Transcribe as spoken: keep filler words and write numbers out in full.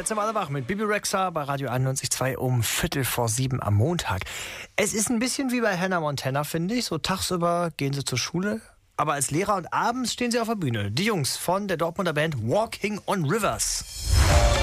Jetzt sind wir alle wach mit Bibi Rexha bei Radio einundneunzig Komma zwei um Viertel vor sieben am Montag. Es ist ein bisschen wie bei Hannah Montana, finde ich. So tagsüber gehen sie zur Schule, aber als Lehrer und abends stehen sie auf der Bühne. Die Jungs von der Dortmunder Band Walking on Rivers.